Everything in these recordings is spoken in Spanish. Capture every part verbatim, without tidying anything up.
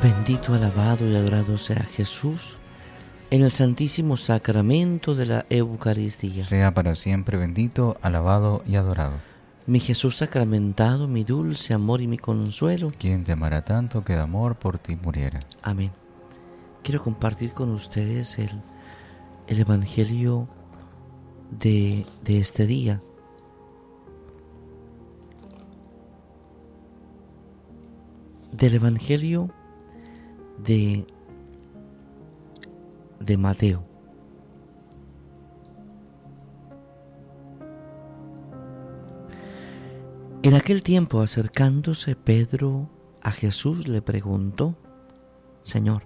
Bendito, alabado y adorado sea Jesús en el santísimo sacramento de la Eucaristía. Sea para siempre bendito, alabado y adorado. Mi Jesús sacramentado, mi dulce amor y mi consuelo. ¿Quién te amará tanto que de amor por ti muriera? Amén. Quiero compartir con ustedes el, el Evangelio de, de este día. Del Evangelio de, de Mateo. En aquel tiempo, acercándose Pedro a Jesús, le preguntó: Señor,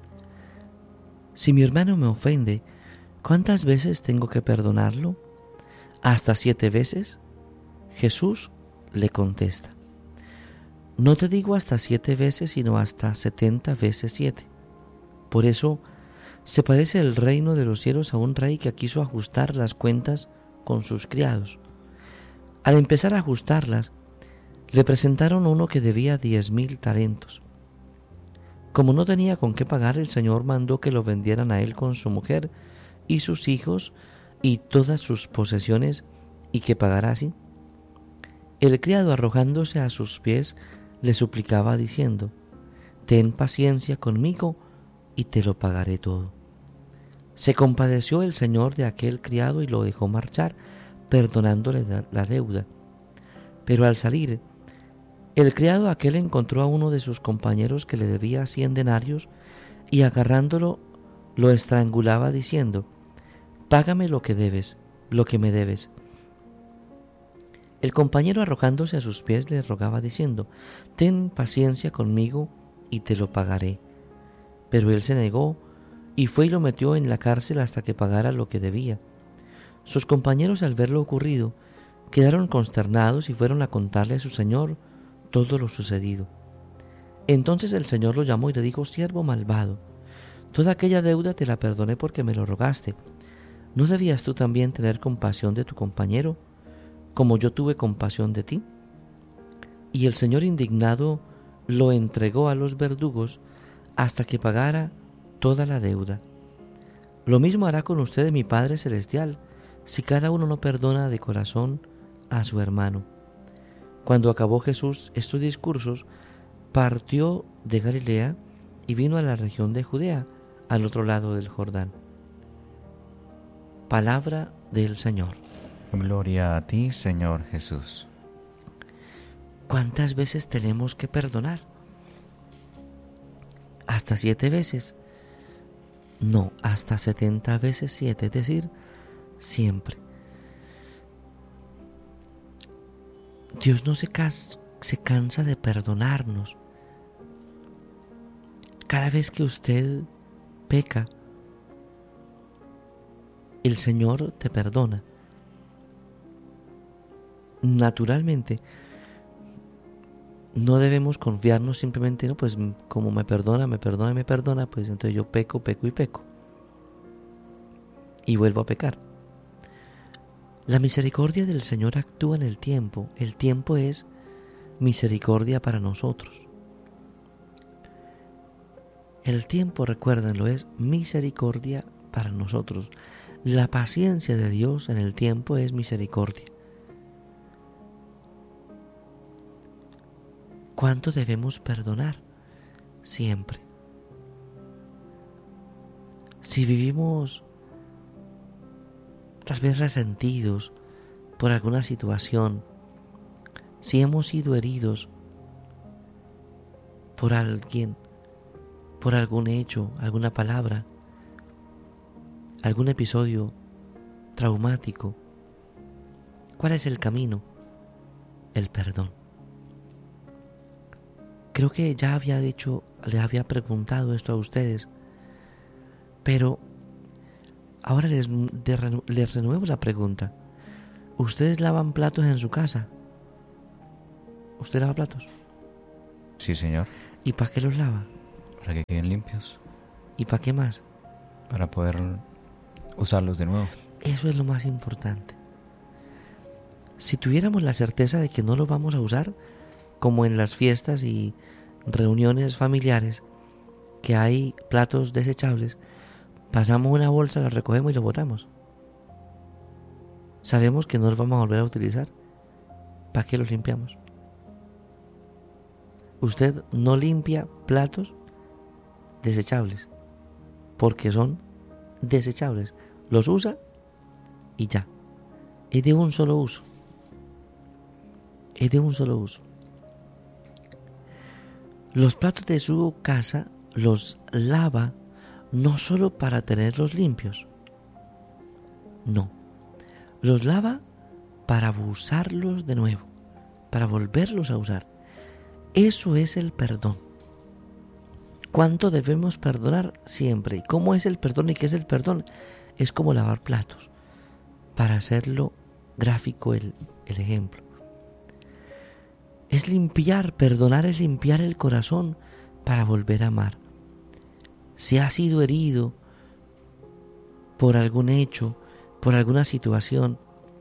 si mi hermano me ofende, ¿cuántas veces tengo que perdonarlo? ¿Hasta siete veces? Jesús le contesta: No te digo hasta siete veces, sino hasta setenta veces siete. Por eso se parece el reino de los cielos a un rey que quiso ajustar las cuentas con sus criados. Al empezar a ajustarlas, le presentaron uno que debía diez mil talentos. Como no tenía con qué pagar, el Señor mandó que lo vendieran a él con su mujer y sus hijos y todas sus posesiones, y que pagara así. El criado, arrojándose a sus pies, le suplicaba diciendo: Ten paciencia conmigo y te lo pagaré todo. Se compadeció el Señor de aquel criado y lo dejó marchar, perdonándole la deuda. Pero al salir, el criado aquel encontró a uno de sus compañeros que le debía cien denarios, y agarrándolo lo estrangulaba diciendo: Págame lo que debes, lo que me debes. El compañero, arrojándose a sus pies, le rogaba diciendo: Ten paciencia conmigo y te lo pagaré. Pero él se negó y fue y lo metió en la cárcel hasta que pagara lo que debía. Sus compañeros, al ver lo ocurrido, quedaron consternados y fueron a contarle a su señor todo lo sucedido. Entonces el Señor lo llamó y le dijo: Siervo malvado, toda aquella deuda te la perdoné porque me lo rogaste. ¿No debías tú también tener compasión de tu compañero, como yo tuve compasión de ti? Y el Señor, indignado, lo entregó a los verdugos hasta que pagara toda la deuda. Lo mismo hará con ustedes mi Padre Celestial, si cada uno no perdona de corazón a su hermano. Cuando acabó Jesús estos discursos, partió de Galilea y vino a la región de Judea, al otro lado del Jordán. Palabra del Señor. Gloria a ti, Señor Jesús. ¿Cuántas veces tenemos que perdonar? ¿Hasta siete veces? No, hasta setenta veces siete, es decir, siempre. Dios no se, cas- se cansa de perdonarnos. Cada vez que usted peca, el Señor te perdona. Naturalmente, no debemos confiarnos simplemente, no, pues como me perdona, me perdona, me perdona, pues entonces yo peco, peco y peco. Y vuelvo a pecar. La misericordia del Señor actúa en el tiempo. El tiempo es misericordia para nosotros. El tiempo, recuérdenlo, es misericordia para nosotros. La paciencia de Dios en el tiempo es misericordia. ¿Cuánto debemos perdonar? Siempre. Si vivimos tal vez resentidos por alguna situación, si hemos sido heridos por alguien, por algún hecho, alguna palabra, algún episodio traumático, ¿cuál es el camino? El perdón. Creo que ya había dicho, le había preguntado esto a ustedes, pero ahora les, les renuevo la pregunta. ¿Ustedes lavan platos en su casa? ¿Usted lava platos? Sí, Señor. ¿Y para qué los lava? Para que queden limpios. ¿Y para qué más? Para poder usarlos de nuevo. Eso es lo más importante. Si tuviéramos la certeza de que no los vamos a usar, como en las fiestas y reuniones familiares, que hay platos desechables, pasamos una bolsa, la recogemos y lo botamos. Sabemos que no los vamos a volver a utilizar. ¿Para qué los limpiamos? Usted no limpia platos desechables porque son desechables. Los usa y ya. Es de un solo uso. Es de un solo uso. Los platos de su casa los lava no solo para tenerlos limpios. No. Los lava para usarlos de nuevo, para volverlos a usar. Eso es el perdón. ¿Cuánto debemos perdonar? Siempre. ¿Y cómo es el perdón y qué es el perdón? Es como lavar platos. Para hacerlo gráfico el, el ejemplo. Es limpiar, perdonar es limpiar el corazón para volver a amar. Si ha sido herido por algún hecho, por alguna situación,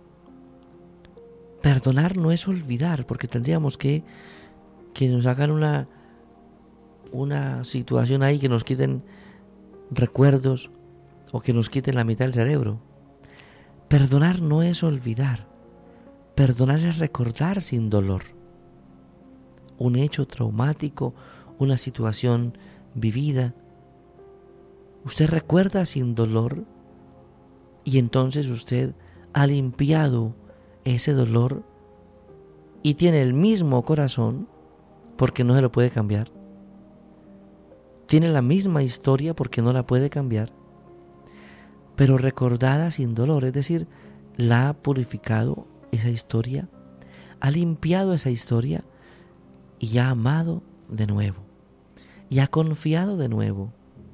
perdonar no es olvidar, porque tendríamos que que nos hagan una una situación ahí, que nos quiten recuerdos o que nos quiten la mitad del cerebro. Perdonar no es olvidar. Perdonar es recordar sin dolor un hecho traumático, una situación vivida. Usted recuerda sin dolor y entonces usted ha limpiado ese dolor y tiene el mismo corazón, porque no se lo puede cambiar. Tiene la misma historia porque no la puede cambiar, pero recordada sin dolor, es decir, la ha purificado esa historia, ha limpiado esa historia y ha amado de nuevo, y ha confiado de nuevo.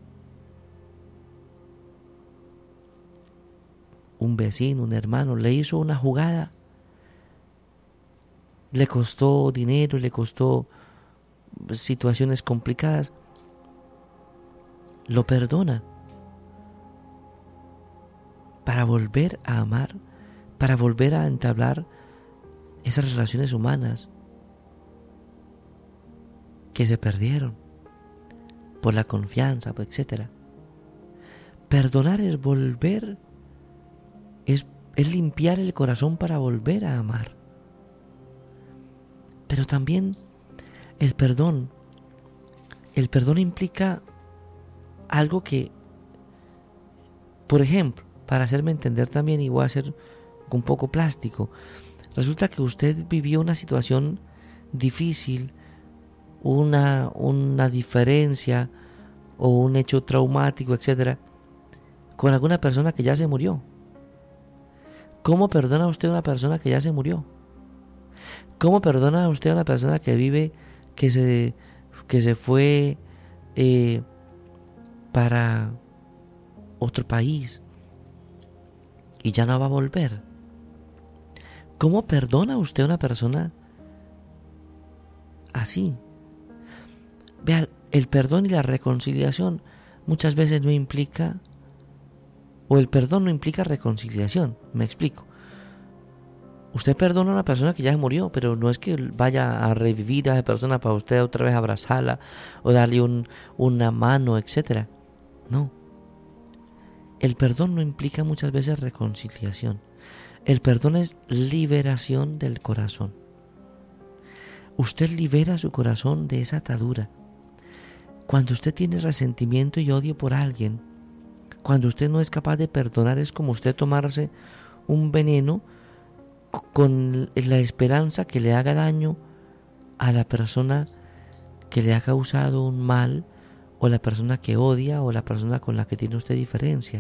Un vecino, un hermano, le hizo una jugada, le costó dinero, le costó situaciones complicadas, lo perdona para volver a amar, para volver a entablar esas relaciones humanas que se perdieron por la confianza, etcétera. Perdonar es volver, es, es limpiar el corazón para volver a amar. Pero también el perdón, el perdón implica algo que, por ejemplo, para hacerme entender también, y voy a ser un poco plástico, resulta que usted vivió una situación difícil, una, una diferencia o un hecho traumático, etcétera, con alguna persona que ya se murió. ¿Cómo perdona usted a una persona que ya se murió? ¿Cómo perdona usted a una persona que vive, que se, que se fue eh, para otro país y ya no va a volver? ¿Cómo perdona usted a una persona así? Vean, el perdón y la reconciliación muchas veces no implica, o el perdón no implica reconciliación. Me explico. Usted perdona a una persona que ya se murió, pero no es que vaya a revivir a esa persona para usted otra vez abrazarla o darle un, una mano, etcétera. No. El perdón no implica muchas veces reconciliación. El perdón es liberación del corazón. Usted libera su corazón de esa atadura. Cuando usted tiene resentimiento y odio por alguien, cuando usted no es capaz de perdonar, es como usted tomarse un veneno con la esperanza que le haga daño a la persona que le ha causado un mal, o la persona que odia, o la persona con la que tiene usted diferencia.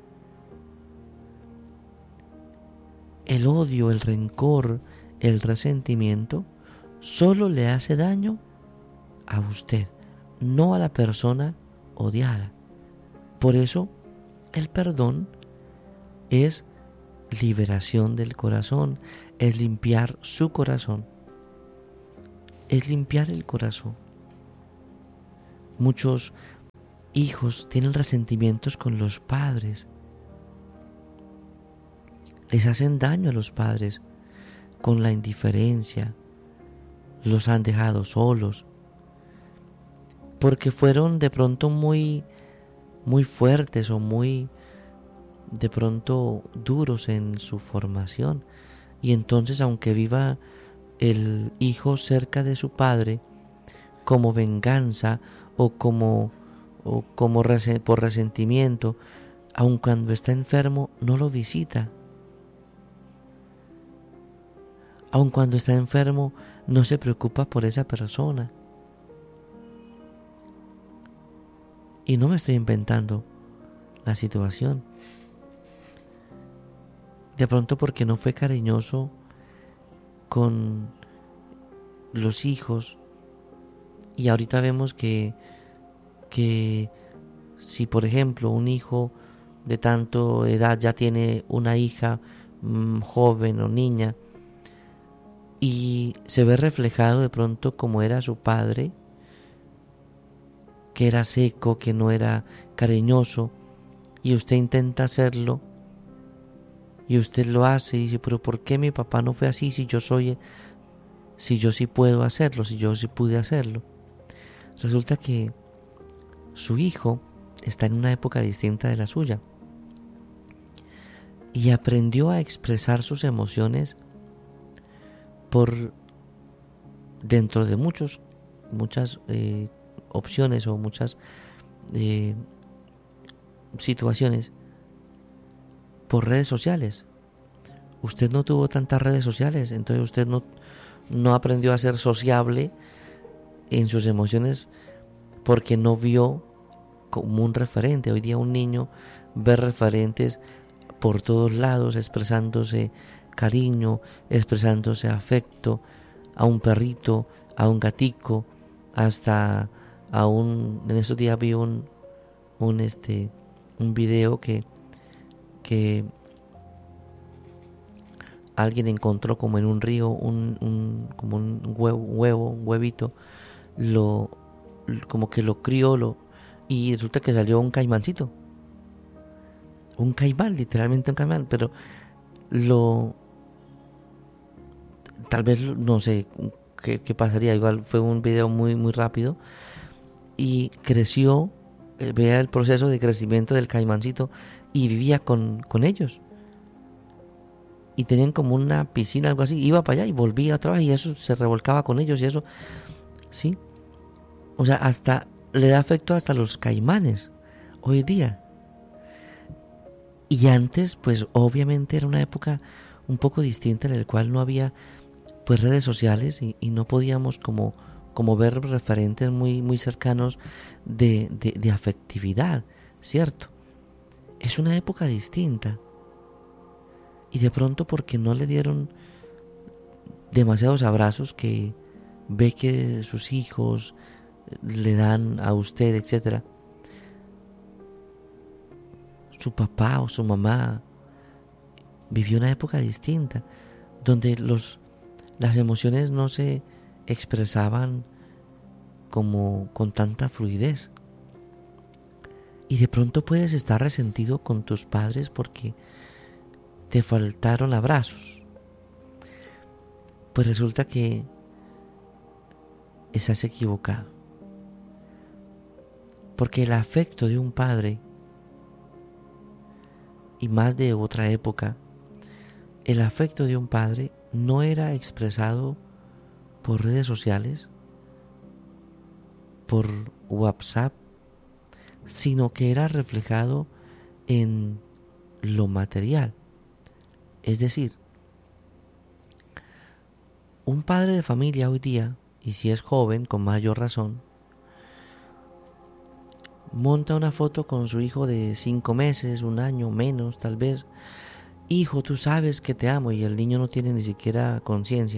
El odio, el rencor, el resentimiento solo le hace daño a usted, no a la persona odiada. Por eso el perdón es liberación del corazón, es limpiar su corazón, es limpiar el corazón. Muchos hijos tienen resentimientos con los padres, les hacen daño a los padres con la indiferencia, los han dejado solos, porque fueron de pronto muy, muy fuertes o muy de pronto duros en su formación. Y entonces, aunque viva el hijo cerca de su padre, como venganza o como, o como rese- por resentimiento, aun cuando está enfermo, no lo visita. Aun cuando está enfermo, no se preocupa por esa persona. Y no me estoy inventando la situación. De pronto porque no fue cariñoso con los hijos. Y ahorita vemos que, que si por ejemplo un hijo de tanto edad ya tiene una hija mmm, joven o niña y se ve reflejado de pronto como era su padre, que era seco, que no era cariñoso, y usted intenta hacerlo y usted lo hace y dice, pero ¿por qué mi papá no fue así si yo soy, si yo sí puedo hacerlo, si yo sí pude hacerlo? Resulta que su hijo está en una época distinta de la suya y aprendió a expresar sus emociones por dentro de muchos muchas eh, opciones o muchas eh, situaciones por redes sociales. Usted no tuvo tantas redes sociales, entonces usted no, no aprendió a ser sociable en sus emociones porque no vio como un referente. Hoy día un niño ve referentes por todos lados expresándose cariño, expresándose afecto a un perrito, a un gatico, hasta a un... En estos días vi un, un, este, un video que, que alguien encontró como en un río un, un, como un huevo, huevo, un huevito, lo, como que lo crió lo, y resulta que salió un caimancito. Un caimán, literalmente un caimán, pero lo... Tal vez, no sé qué, qué pasaría, igual fue un video muy, muy rápido y creció, eh, vea el proceso de crecimiento del caimancito y vivía con, con ellos. Y tenían como una piscina, algo así, iba para allá y volvía otra vez y eso se revolcaba con ellos y eso, ¿sí? O sea, hasta le da afecto hasta a los caimanes hoy día. Y antes, pues obviamente era una época un poco distinta en la cual no había pues redes sociales y, y no podíamos como, como ver referentes muy, muy cercanos de, de, de afectividad, ¿cierto? Es una época distinta. Y de pronto porque no le dieron demasiados abrazos que ve que sus hijos le dan a usted, etcétera, su papá o su mamá vivió una época distinta, donde los, las emociones no se expresaban como con tanta fluidez. Y de pronto puedes estar resentido con tus padres porque te faltaron abrazos. Pues resulta que estás equivocado. Porque el afecto de un padre, y más de otra época, el afecto de un padre no era expresado por redes sociales, por WhatsApp, sino que era reflejado en lo material. Es decir, un padre de familia hoy día, y si es joven, con mayor razón, monta una foto con su hijo de cinco meses, un año, menos tal vez. Hijo, tú sabes que te amo, y el niño no tiene ni siquiera conciencia.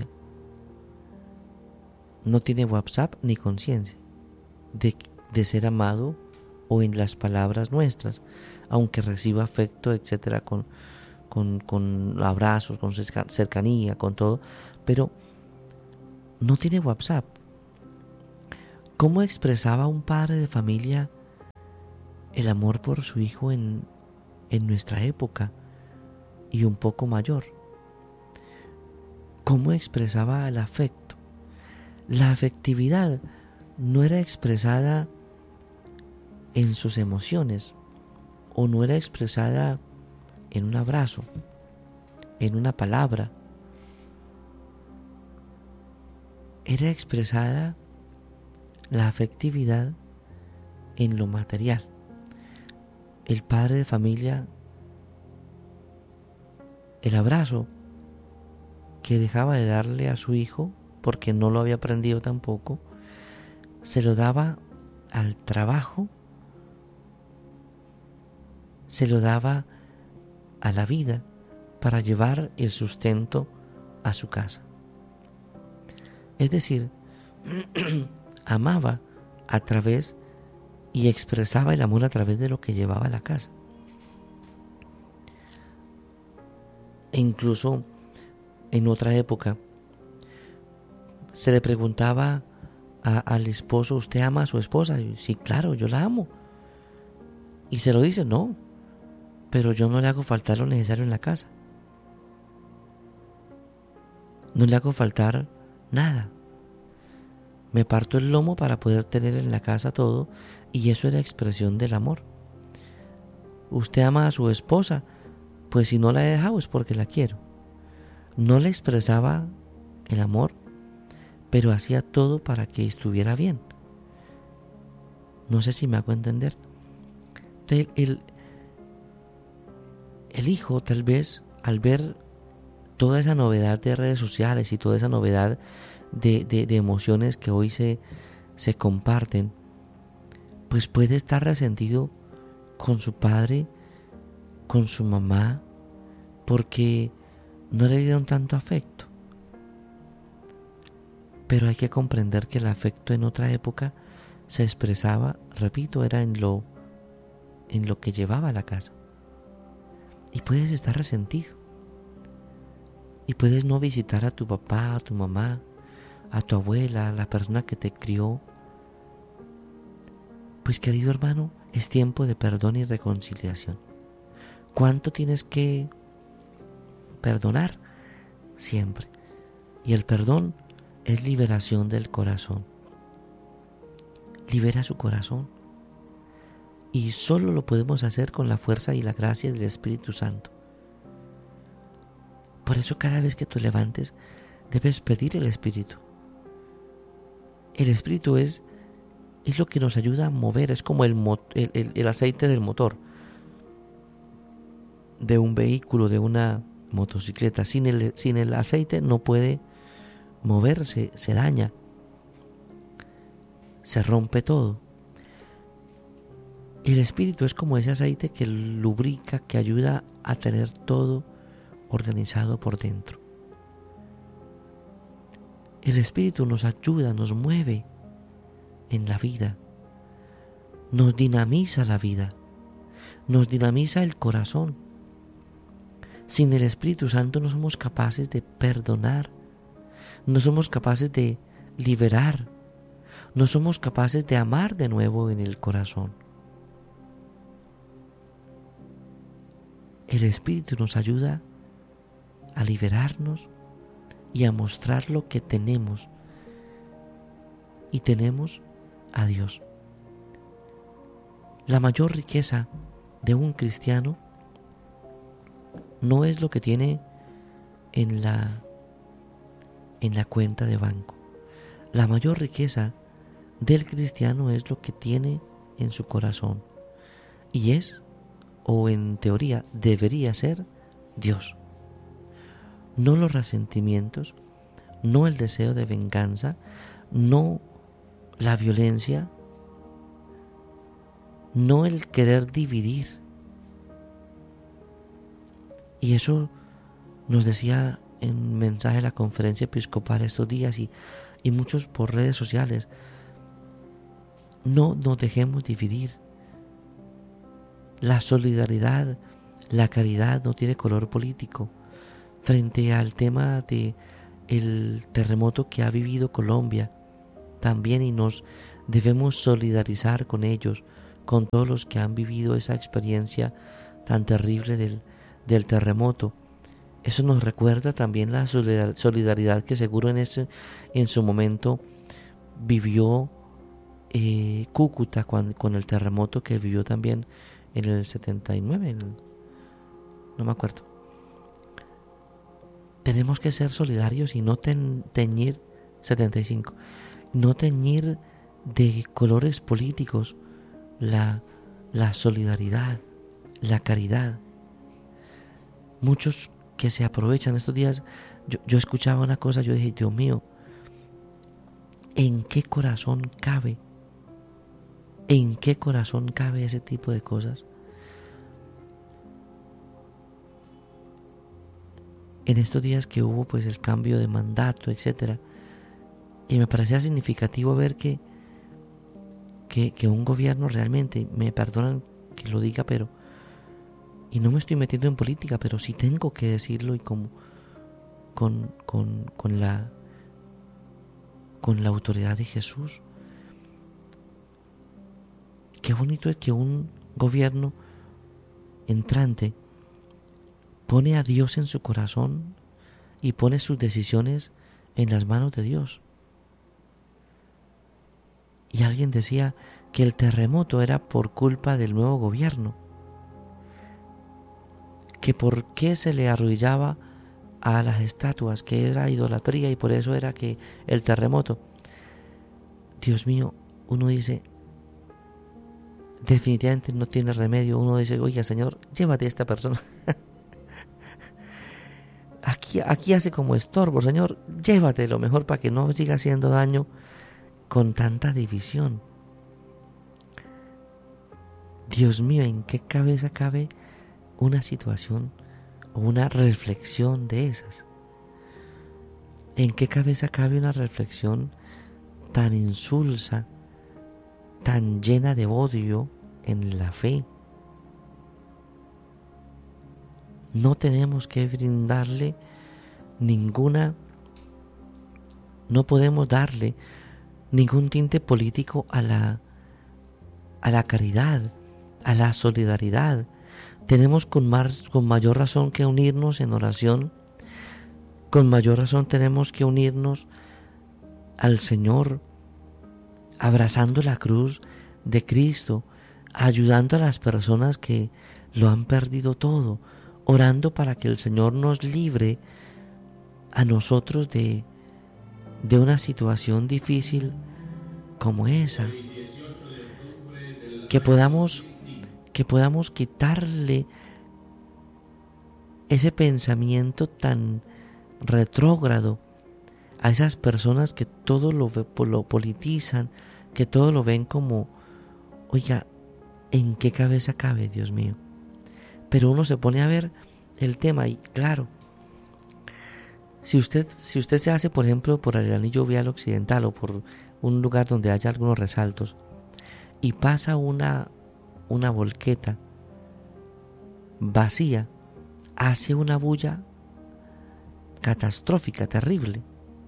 No tiene WhatsApp ni conciencia de, de ser amado o en las palabras nuestras, aunque reciba afecto, etcétera, con, con, con abrazos, con cercanía, con todo, pero no tiene WhatsApp. ¿Cómo expresaba un padre de familia el amor por su hijo en, en nuestra época y un poco mayor? ¿Cómo expresaba el afecto? La afectividad no era expresada en sus emociones, o no era expresada en un abrazo, en una palabra, era expresada la afectividad en lo material. El padre de familia, el abrazo que dejaba de darle a su hijo, porque no lo había aprendido tampoco, se lo daba al trabajo, se lo daba a la vida para llevar el sustento a su casa. Es decir, amaba a través y expresaba el amor a través de lo que llevaba a la casa. E incluso en otra época se le preguntaba a, al esposo, ¿usted ama a su esposa? Y, sí, claro, yo la amo. Y se lo dice, no, pero yo no le hago faltar lo necesario en la casa. No le hago faltar nada. Me parto el lomo para poder tener en la casa todo, y eso es la expresión del amor. Usted ama a su esposa, pues si no la he dejado es porque la quiero. No le expresaba el amor, pero hacía todo para que estuviera bien. No sé si me hago entender. Entonces, el, el hijo, tal vez, al ver toda esa novedad de redes sociales y toda esa novedad de, de, de emociones que hoy se, se comparten, pues puede estar resentido con su padre, con su mamá, porque no le dieron tanto afecto. Pero hay que comprender que el afecto en otra época se expresaba, repito, era en lo, en lo que llevaba a la casa. Y puedes estar resentido. Y puedes no visitar a tu papá, a tu mamá, a tu abuela, a la persona que te crió. Pues querido hermano, es tiempo de perdón y reconciliación. ¿Cuánto tienes que perdonar? Siempre. Y el perdón es liberación del corazón. Libera su corazón. Y solo lo podemos hacer con la fuerza y la gracia del Espíritu Santo. Por eso cada vez que tú levantes, debes pedir el Espíritu. El Espíritu es, es lo que nos ayuda a mover, es como el, el, el, el aceite del motor de un vehículo, de una motocicleta. Sin el, sin el aceite no puede moverse, se daña, se rompe todo. El Espíritu es como ese aceite que lubrica, que ayuda a tener todo organizado por dentro. El Espíritu nos ayuda, nos mueve en la vida, nos dinamiza la vida, nos dinamiza el corazón. Sin el Espíritu Santo no somos capaces de perdonar, no somos capaces de liberar, no somos capaces de amar de nuevo en el corazón. El Espíritu nos ayuda a liberarnos y a mostrar lo que tenemos. Y tenemos a Dios. La mayor riqueza de un cristiano no es lo que tiene en la, en la cuenta de banco. La mayor riqueza del cristiano es lo que tiene en su corazón. Y es, o en teoría debería ser, Dios. No los resentimientos, no el deseo de venganza, no la violencia, no el querer dividir. Y eso nos decía en mensaje de la conferencia episcopal estos días y, y muchos por redes sociales. No nos dejemos dividir. La solidaridad, la caridad no tiene color político. Frente al tema de el terremoto que ha vivido Colombia también, y nos debemos solidarizar con ellos, con todos los que han vivido esa experiencia tan terrible del, del terremoto. Eso nos recuerda también la solidaridad que seguro en ese en su momento vivió eh, Cúcuta cuando, con el terremoto que vivió también en el setenta y nueve, en el, no me acuerdo. Tenemos que ser solidarios y no ten, teñir, setenta y cinco, no teñir de colores políticos la, la solidaridad, la caridad. Muchos que se aprovechan estos días, yo, yo escuchaba una cosa, yo dije, Dios mío, ¿en qué corazón cabe? ¿En qué corazón cabe ese tipo de cosas? En estos días que hubo pues el cambio de mandato, etcétera, y me parecía significativo ver que, que, que un gobierno realmente, me perdonan que lo diga, pero, y no me estoy metiendo en política, pero sí tengo que decirlo y como con, con, con la con la autoridad de Jesús. Qué bonito es que un gobierno entrante pone a Dios en su corazón y pone sus decisiones en las manos de Dios. Y alguien decía que el terremoto era por culpa del nuevo gobierno, que por qué se le arrodillaba a las estatuas, que era idolatría y por eso era que el terremoto. Dios mío, uno dice, definitivamente no tiene remedio. Uno dice, oiga Señor, llévate a esta persona. Aquí, aquí hace como estorbo, Señor, llévate lo mejor para que no siga haciendo daño con tanta división. Dios mío, ¿en qué cabeza cabe una situación o una reflexión de esas? ¿En qué cabeza cabe una reflexión tan insulsa, tan llena de odio en la fe? No tenemos que brindarle ninguna, no podemos darle ningún tinte político a la, a la caridad, a la solidaridad. Tenemos con, más, con mayor razón que unirnos en oración, con mayor razón tenemos que unirnos al Señor, abrazando la cruz de Cristo, ayudando a las personas que lo han perdido todo, orando para que el Señor nos libre a nosotros de, de una situación difícil como esa. Que podamos, que podamos quitarle ese pensamiento tan retrógrado a esas personas que todo lo, lo politizan, que todo lo ven como, oiga, ¿en qué cabeza cabe, Dios mío? Pero uno se pone a ver el tema y claro, si usted, si usted se hace, por ejemplo, por el anillo vial occidental o por un lugar donde haya algunos resaltos y pasa una, una volqueta vacía, hace una bulla catastrófica, terrible.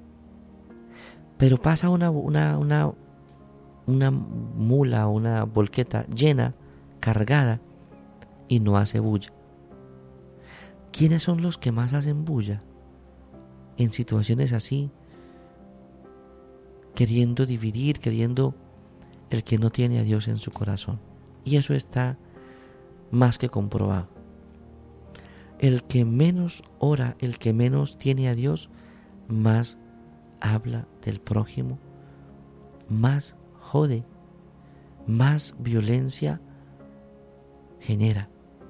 Pero pasa una, una, una, una mula o una volqueta llena, cargada, y no hace bulla. ¿Quiénes son los que más hacen bulla en situaciones así? Queriendo dividir, queriendo el que no tiene a Dios en su corazón. Y eso está más que comprobado. El que menos ora, el que menos tiene a Dios, más habla del prójimo, más jode, más violencia genera,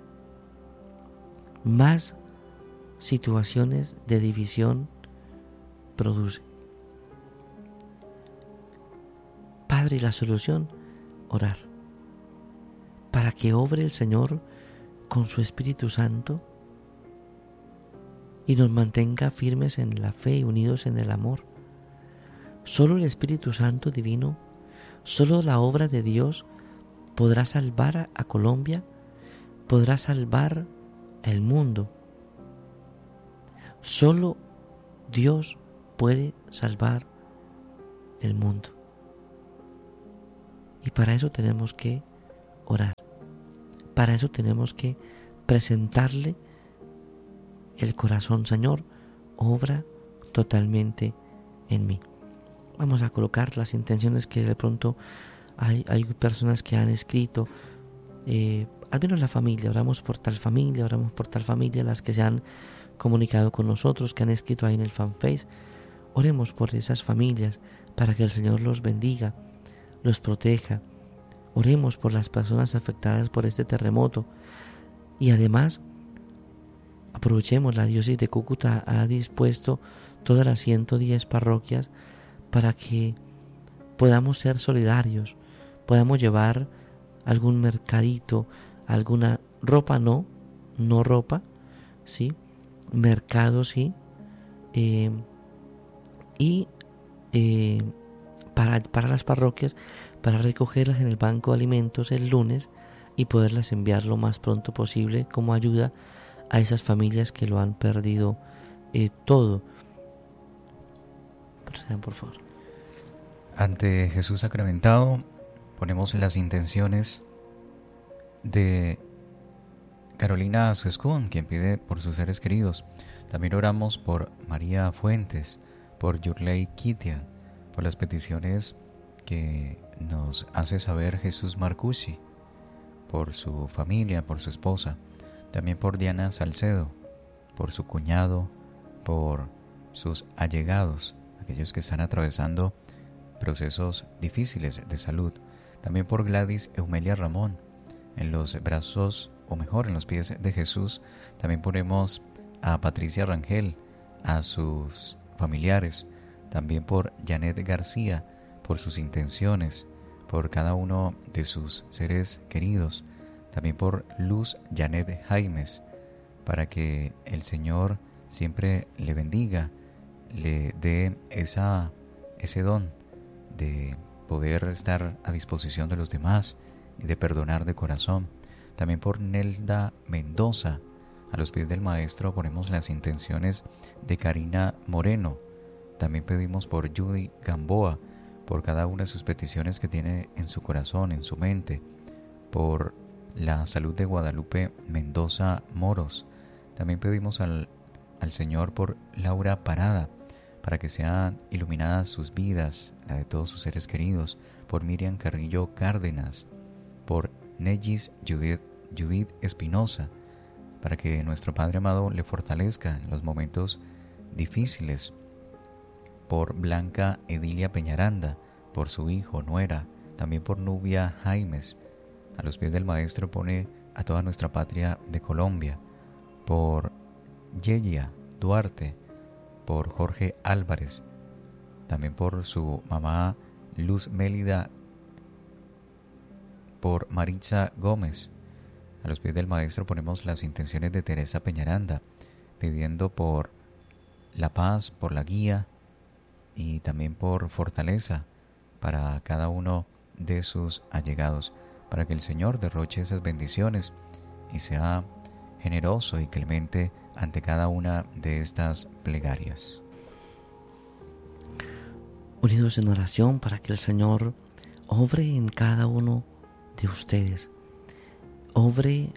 más situaciones de división produce. Padre, ¿y la solución? Orar, para que obre el Señor con su Espíritu Santo y nos mantenga firmes en la fe y unidos en el amor. Solo el Espíritu Santo divino, solo la obra de Dios podrá salvar a Colombia, podrá salvar el mundo. Solo Dios puede salvar el mundo. Y para eso tenemos que orar. Para eso tenemos que presentarle el corazón. Señor, obra totalmente en mí. Vamos a colocar las intenciones que de pronto Hay, hay personas que han escrito, eh, al menos la familia, oramos por tal familia, oramos por tal familia, las que se han comunicado con nosotros, que han escrito ahí en el fanpage. Oremos por esas familias para que el Señor los bendiga, los proteja. Oremos por las personas afectadas por este terremoto. Y además, aprovechemos, la diócesis de Cúcuta ha dispuesto todas las ciento diez parroquias para que podamos ser solidarios, podamos llevar algún mercadito, alguna ropa, no, no ropa, sí, mercado sí, eh, y eh, para, para las parroquias, para recogerlas en el banco de alimentos el lunes y poderlas enviar lo más pronto posible como ayuda a esas familias que lo han perdido eh, todo. Procedan, por favor. Ante Jesús sacramentado ponemos las intenciones de Carolina Suescún, quien pide por sus seres queridos. También oramos por María Fuentes, por Yurley Kitia, por las peticiones que nos hace saber Jesús Marcucci, por su familia, por su esposa. También por Diana Salcedo, por su cuñado, por sus allegados, aquellos que están atravesando procesos difíciles de salud. También por Gladys Eumelia Ramón, en los brazos, o mejor, en los pies de Jesús. También ponemos a Patricia Rangel, a sus familiares. También por Janet García, por sus intenciones, por cada uno de sus seres queridos. También por Luz Janet Jaimes, para que el Señor siempre le bendiga, le dé esa, ese don de poder estar a disposición de los demás y de perdonar de corazón. También por Nelda Mendoza, a los pies del Maestro ponemos las intenciones de Karina Moreno. También pedimos por Judy Gamboa, por cada una de sus peticiones que tiene en su corazón, en su mente, por la salud de Guadalupe Mendoza Moros. También pedimos al, al Señor por Laura Parada, para que sean iluminadas sus vidas, la de todos sus seres queridos, por Miriam Carrillo Cárdenas, por Nellis Judith, Judith Espinosa, para que nuestro Padre amado le fortalezca en los momentos difíciles, por Blanca Edilia Peñaranda, por su hijo, nuera, también por Nubia Jaimes. A los pies del Maestro pone a toda nuestra patria de Colombia, por Yeya Duarte, por Jorge Álvarez, también por su mamá Luz Mélida, por Maritza Gómez. A los pies del Maestro ponemos las intenciones de Teresa Peñaranda, pidiendo por la paz, por la guía y también por fortaleza para cada uno de sus allegados, para que el Señor derroche esas bendiciones y sea generoso y clemente ante cada una de estas plegarias. Unidos en oración para que el Señor obre en cada uno de ustedes, obre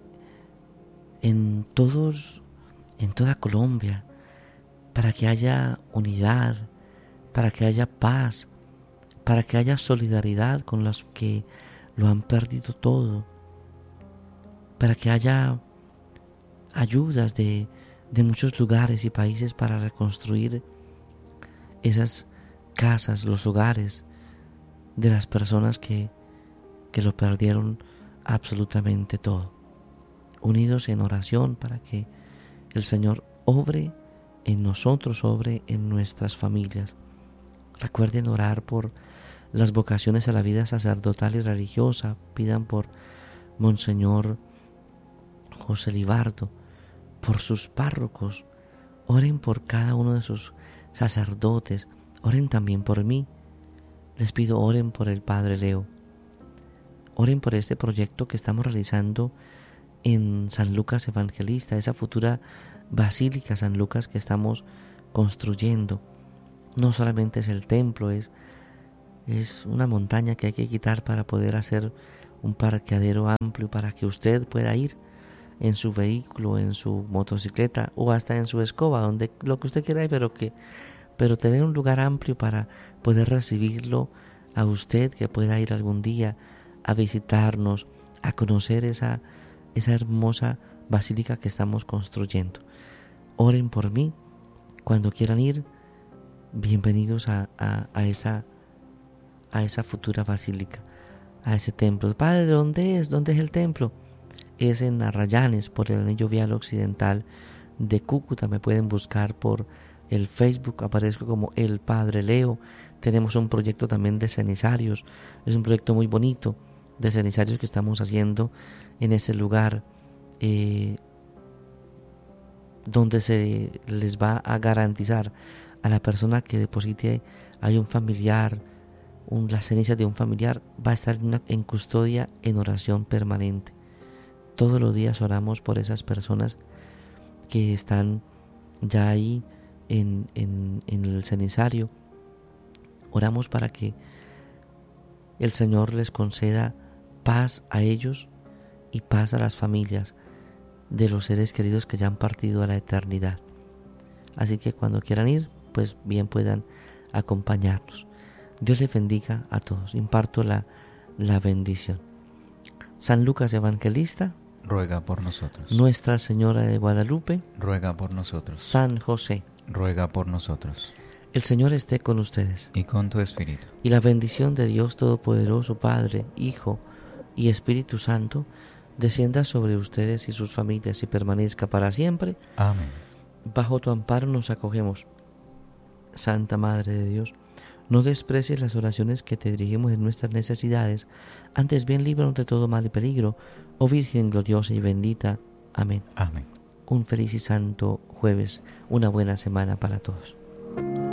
en todos, en toda Colombia, para que haya unidad, para que haya paz, para que haya solidaridad con los que lo han perdido todo, para que haya ayudas de, de muchos lugares y países para reconstruir esas casas, los hogares de las personas que, que lo perdieron absolutamente todo. Unidos en oración para que el Señor obre en nosotros, obre en nuestras familias. Recuerden orar por las vocaciones a la vida sacerdotal y religiosa. Pidan por Monseñor José Libardo, por sus párrocos. Oren por cada uno de sus sacerdotes. Oren también por mí. Les pido, oren por el Padre Leo. Oren por este proyecto que estamos realizando en San Lucas Evangelista, esa futura Basílica San Lucas que estamos construyendo. No solamente es el templo, es, es una montaña que hay que quitar para poder hacer un parqueadero amplio para que usted pueda ir en su vehículo, en su motocicleta o hasta en su escoba, donde lo que usted quiera, pero que pero tener un lugar amplio para poder recibirlo a usted que pueda ir algún día a visitarnos, a conocer esa, esa hermosa basílica que estamos construyendo. Oren por mí. Cuando quieran ir, bienvenidos a, a, a, esa, a esa futura basílica, a ese templo. Padre, ¿dónde es? ¿Dónde es el templo? Es en Arrayanes, por el anillo vial occidental de Cúcuta. Me pueden buscar por el Facebook, aparezco como el Padre Leo. Tenemos un proyecto también de cenizarios, es un proyecto muy bonito de cenizarios que estamos haciendo en ese lugar, eh, donde se les va a garantizar a la persona que deposite, hay un familiar, un, las cenizas de un familiar, va a estar en, una, en custodia, en oración permanente. Todos los días oramos por esas personas que están ya ahí en, en, en el cenizario. Oramos para que el Señor les conceda paz a ellos y paz a las familias de los seres queridos que ya han partido a la eternidad. Así que cuando quieran ir, pues bien puedan acompañarnos. Dios les bendiga a todos. Imparto la, la bendición. San Lucas Evangelista, ruega por nosotros. Nuestra Señora de Guadalupe, ruega por nosotros. San José, ruega por nosotros. El Señor esté con ustedes. Y con tu espíritu. Y la bendición de Dios Todopoderoso, Padre, Hijo y Espíritu Santo, descienda sobre ustedes y sus familias y permanezca para siempre. Amén. Bajo tu amparo nos acogemos. Santa Madre de Dios, no desprecies las oraciones que te dirigimos en nuestras necesidades, antes bien líbranos de todo mal y peligro, oh Virgen gloriosa y bendita. Amén. Amén. Un feliz y santo jueves, una buena semana para todos.